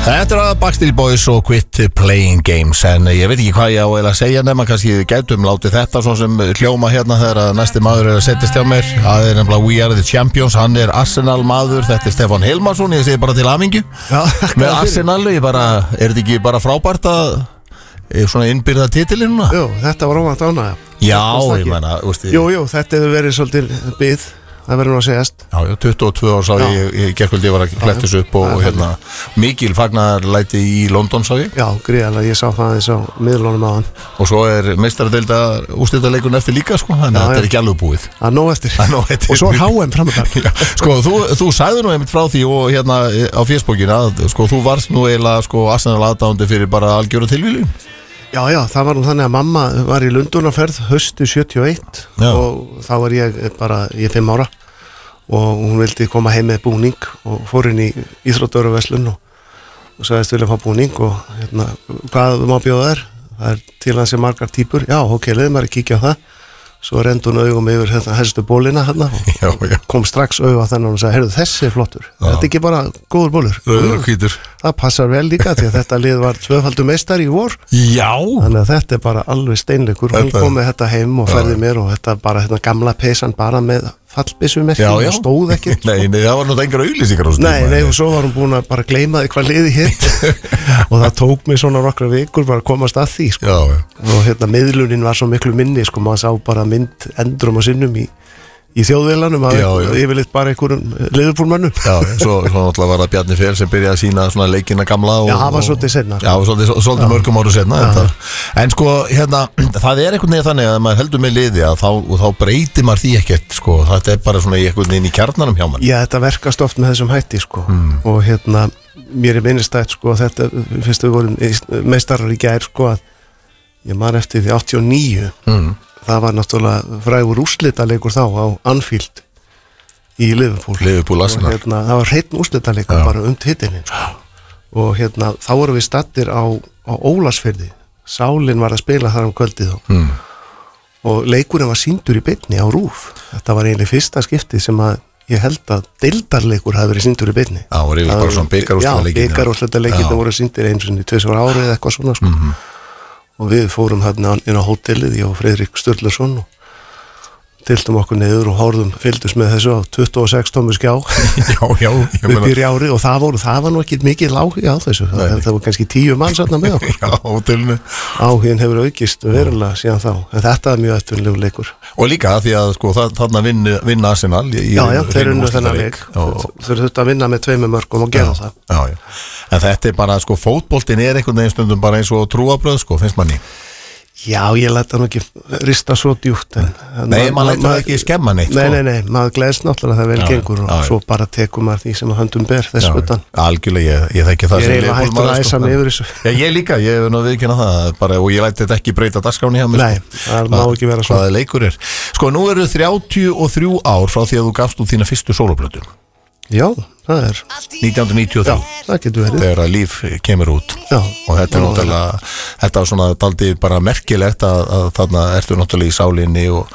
Þetta að Backstreet Boys og Quit Playing Games. En ég veit ekki hvað ég á að segja nema kannski gætum látið þetta svo sem hljóma hérna þegar næsti maður að setjast hjá mér. Það nefnilega We Are The Champions. Hann Arsenal maður, þetta Stefán Hilmarsson. Ég segi bara til hamingju með Arsenal. Er þetta ekki bara frábært að svona innbyrða titilinn núna? Jú, þetta var óvænt ánægja. Já, ég menna Jú, þetta hefur verið svolítið bið. Það verður nú að segjast. Já, 22 ár sá ég gerkvöldi var að klættis upp og hérna mikil fagnarlæti í London sá ég. Já, gríðarlega, ég sá það aðeins á miðlunum á hann. Og svo meistaradeilda úrslitaleikun eftir líka sko, þannig að þetta er ekki alveg búið. Það nóg eftir. Og svo HM framöndan. Sko, þú sagði nú einmitt frá því og hérna á Facebookinu að sko, þú varst nú eiginlega sko Arsenal aðdáandi fyrir bara algjöra tilviljun. Já, það var nú þannig að mamma var í Lundunarferð höstu 71 og þá var ég bara, ég 5 ára og hún vildi koma heim með búning og fór inn í íþróttaöruverslun og sagðist vilja fá búning og hérna, hvað má bjóða þér? Það er til hans sem margar típur, já, ok, leiði maður að kíkja á það. Svo rendi hún augum yfir helstu bólina hérna og kom strax auga á þennan og sagði, heyrðu, þessi er flottur. Þetta er ekki bara góður bólur. Það passar vel líka því að þetta lið var 2-faldur meistari í vor. Já. Þannig að þetta er bara alveg steinleikur. Hún kom með þetta heim og ferði mér og þetta bara gamla peysan bara með fallbyssumerki og stóð ekki. Nei, það var náttúrulega engar auglýsingar á þessu. Nei, og svo var hún búin að bara gleyma því hvað liði hitt og það tók mig svona nokkra vikur bara að komast að því sko. Og miðlunin var svo miklu minni sko, maður sá bara mynd endrum og sinnum í þjóðvélanum að yfirleitt bara einhverjum liðupúlmönnum. Já, svo náttúrulega var það Bjarni Fel sem byrjaði að sína svona leikina gamla og... Já, það var svolítið senna. Já, svolítið mörgum árum senna. En sko, það er einhvern veginn þannig að maður heldur með liði að þá breytir maður því ekkert, sko. Þetta er bara svona einhvern veginn í kjarnanum hjá mann. Já, þetta verkast oft með þessum hætti, sko. Og mér minnistætt, sko, þetta, fyrst við vorum meistarar í gær, sko, að ég man eftir því 89. Það var náttúrulega frægur úrslitaleikur þá á Anfield í Liverpool Arsenal. Það var hreinn úrslitaleikur bara titilinn sko. Og þá vorum við stattir á Ólafsfirði. Sálin var að spila þar kvöldið og leikurinn var sýndur í beinni á RÚV. Þetta var eiginlega fyrsta skipti sem að ég held að deildarleikur hafi verið sýndur í beinni. Já, það var bara svona bikarúrslitaleikin. Já, bikarúrslitaleikin það voru sýndir eins og 2 árið eða eitthvað svona sko. Og við fórum hérna inn á hótelið, ég og Friðrik Sturluson og tiltum okkur niður og fylgdust með þessu á 26 tómmu skjá upp í Rjári og það var nú ekki mikið áhuga á þessu, það var kannski 10 manns hérna með okkur. Já, hótelinu. Áhugin hefur aukist verulega síðan þá, en þetta er mjög eftirlegu leikur. Og líka því að sko þarna vinna Arsenal Já, þeir unnu þennan leik, þeir þurftu að vinna með 2 mörkum og gera það. Já. En þetta er bara sko, fótboltinn er einhvern veginn stundum bara eins og trúarbröð sko, finnst manni. Já, ég læt það nú ekki rista svo djúpt. Nei, maður lætur það ekki skemma neitt sko. Nei, maður gleðst náttúrulega það vel gengur og svo bara tekum maður því sem að höndum ber þess utan. Algjörlega, ég þekki það sem Ég er hættur að æsa mig yfir þessu. Já, ég líka, ég hef nú viðkynna það bara, og ég læti þetta ekki breyta dagskráni hjá mér. Nei, það má ekki vera svo. Hvaða leikur er. Sko, nú eru 33 ár frá því að þú gafst út þína fyrstu sóloplötu. Já, það er 1993. Það getur verið. Þegar að Líf kemur út. Já. Og þetta er náttúrulega, þetta var svona daldið bara merkilegt að þarna ertu náttúrulega í sálinni og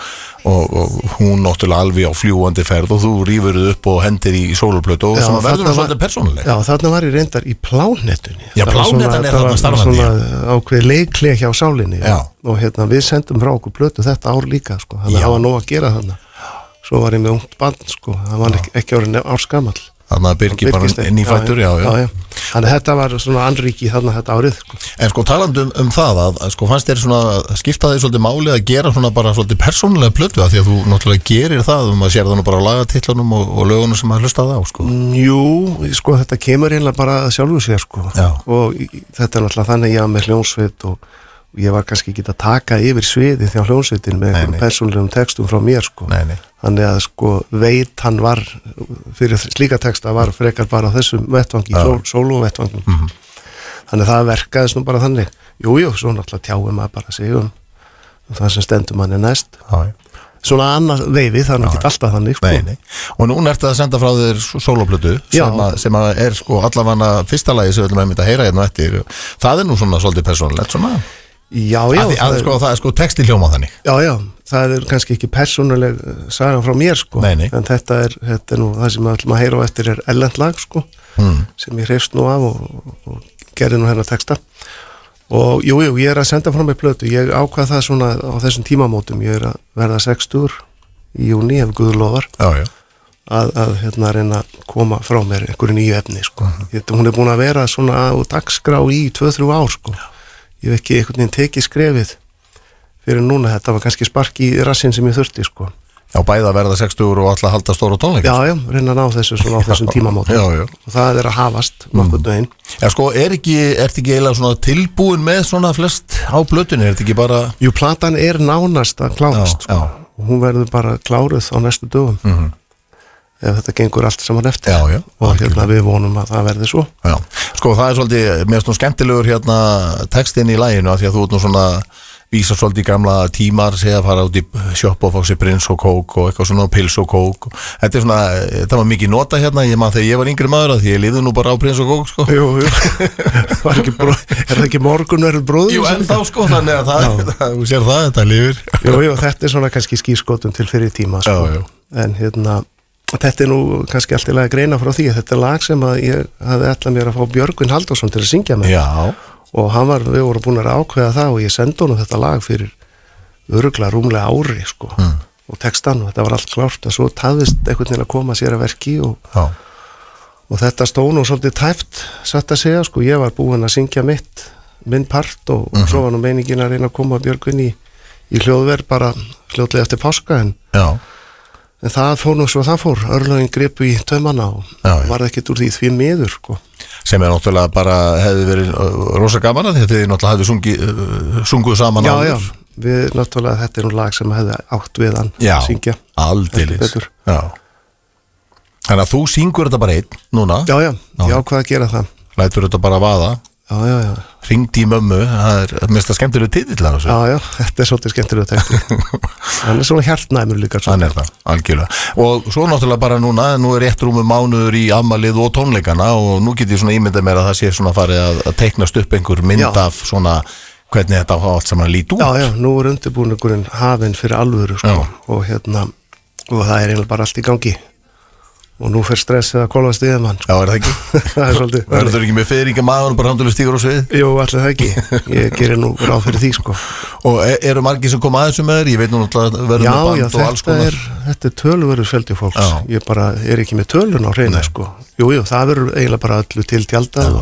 hún náttúrulega alveg á fljúandi ferð og þú rífur þið upp og hendir í sóloplötu og sem að verður svolítið persónuleg. Já, þarna var ég reyndar í Plánettunni. Já, Plánettan er þarna starfandi. Það var svona ákveð leikleg hjá sálinni. Já. Og við sendum frá okkur plötu þetta ár líka, sko. Þannig að það var nóg að gera þarna. Svo var ég með ungt barn sko, það var ekki orðin ársgamall. Þannig að Birgir bara nýfættur, já. Þannig að þetta var svona annríki þarna þetta árið sko. En sko talandi um það að sko fannst þér svona skipta þig svolítið máli að gera svona bara svolítið persónulega plötu að því að þú náttúrulega gerir það maður sér það nú bara á lagatitlanum og lögunum sem maður hlustaði á sko. Jú, sko þetta kemur eiginlega bara sjálfu sér sko. Og þetta er náttúrulega þannig ég með hljómsveit og ég var kannski ekki að taka yfir sviði þjá hljómsveitin með einhverjum persónulegum textum frá mér sko. Þannig að sko veit hann var fyrir slíka texta var frekar bara á þessum vettvangi, sólóvettvangum. Þannig það verkaðist nú bara þannig. Jú, svo náttúrulega tjáum maður bara sig það sem stendur manni næst. Svona annað veifi, það er ekki alltaf þannig sko. Nei. Og núna ertu að senda frá þér sólóplötu sem að er sko allavega fyrsta lagi sem við ætlum að heyra hérna eftir. Það er nú svona svolítið persónulegt svona. Já, það er sko texti hljóma þannig. Já, það er kannski ekki persónuleg saga frá mér sko. En þetta er nú það sem við ætlum að heyra á eftir er erlent lag sko. sem ég hreifst nú af og gerði nú hennar texta og jú, ég að senda frá mig plötu, ég ákvað það svona á þessum tímamótum, ég að verða 60 í júní, ef Guð lofar að reyna að koma frá mér einhverju nýju efni, sko. Hún búin að vera svona á dagskrá í 2-3 ár, sko. Ég hef ekki einhvern veginn tekið skrefið fyrir núna, þetta var kannski spark í rassinn sem ég þurfti, sko. Já, bæði að verða 60 og alltaf halda stóra tónleika. Já, reyna að ná þessu svona á þessum tímamótum. Já. Og það að hafast nokkurn veginn. Já, sko, ertu ekki eiginlega svona tilbúin með svona flest á plötunni, þetta ekki bara... Jú, platan nánast að klárast, sko. Og hún verður bara kláruð á næstu dögum. Ef þetta gengur allt saman eftir. Já. Og við vonum að það verði svo. Já, sko, það svolítið, mér finnst skemmtilegur textinn í laginu, af því að þú ert nú svona vísa svolítið gamla tímar, segja að fara út í sjoppu og fá sér prins og kók og eitthvað svona, pils og kók. Þetta svona, þetta var mikið nota ég man þegar ég var yngri maður að því ég lifði nú bara á prins og kók, sko. Jú. Er það ekki morgunverð bróður? Jú, en þá, sko, þannig að þú sér það, þetta lifir. Jú, þetta svona kannski skírskotun til fyrir tíma, sko. Já. En þetta nú kannski allt í lagi að greina frá því að þetta lag sem að ég hafði ætlað mér að fá Björgvin Halldórsson til að syngja með. Já. Og við vorum búin að ákveða það og ég sendi honum þetta lag fyrir örugglega rúmlega ári, sko. Og textan og þetta var allt klárt og svo tafðist einhvern veginn að koma sér að verki og þetta stóð nú svolítið tæft satt að segja, sko. Ég var búin að syngja minn part og svo var nú meiningin að reyna að koma Björgvin í hljóðverð bara fljótlega eftir páska en það fór nú svo það fór, örlögin gripu í taumana og var ekkert úr því miður, sko. Sem náttúrulega bara hefði verið rosa gaman að þið náttúrulega hefði sunguð saman áður. Já, við náttúrulega, þetta nú lag sem hefði átt við hann að syngja. Já, aldeilis. Já. Þannig að þú syngur þetta bara einn núna. Já, hvað að gera það. Lætur þetta bara vaða. Já. Hringdi í mömmu, það mest að skemmtilegu titill hann. Já, þetta svolítið skemmtilegu titill. Hann svona hjartnæmur líka. Hann það, algjörlega. Og svo náttúrulega bara núna, nú rétt rúmur mánuður í afmælið og tónleikana og nú get ég svona ímyndað mér að það sé svona farið að teiknast upp einhver mynd af svona hvernig þetta á allt saman lít út. Já, nú undirbúningurinn hafinn fyrir alvöru, sko. Og og það eiginlega bara allt í gangi. Og nú fer stressið að kólfa stiðið mann, sko. Já, það ekki? Það svolítið. Verður þú ekki með fiðringa maður og bara handulega stígur á svið? Jú, allir það ekki. Ég gerir nú ráð fyrir því, sko. Og eru margir sem koma að þessu með þér? Ég veit nú náttúrulega verður með band og alls konar. Þetta töluverður fjöldi fólks. Ég bara ekki með tölun á hreinu, sko. Jú, það verður eiginlega bara öllu til tjaldað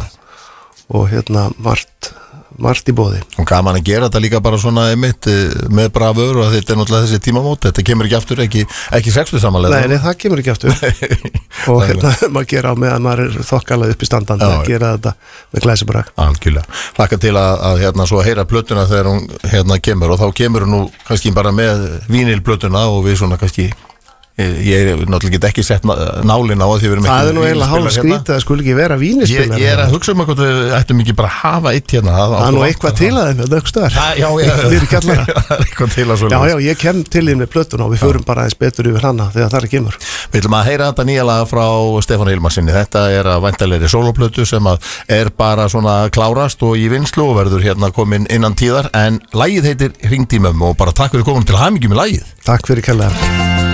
og margt í boði. Og gaman að gera þetta líka bara svona einmitt með bravur og þetta náttúrulega þessi tímamót, þetta kemur ekki aftur, ekki sextu samanlega. Nei, það kemur ekki aftur. Og maður gera á með að maður þokkalega upp í standandi að gera þetta með glæsibrag. Algjörlega. Hlakka til að svo heyra plötuna þegar hún kemur og þá kemur hún nú kannski bara með vínilplötuna og við svona kannski ég náttúrulega ekki sett nálinn á að því við erum ekki. Það nú eiginlega hálf skrítið að skuli ekki vera vínispilar. Ég að hugsa hvort við ættum ekki bara að hafa eitt hérna. Það nú eitthvað til að þeim, þetta er stöðar. Við erum kjallara. Það er eitthvað til að svo. Já, ég kem til þeim með plötuna og við förum bara aðeins betur yfir hana þegar það kemur. Við ætlum að heyra þetta nýja lag frá Stefán Hilmarsinni. Þetta að væntanlegri sólóplötu sem að bara svona klárast og í vinnslu og verður komin innan tíðar en lagið heitir Hringdi í mömmu og bara takk fyrir komin til hamingju með lagið. Takk fyrir kærlega.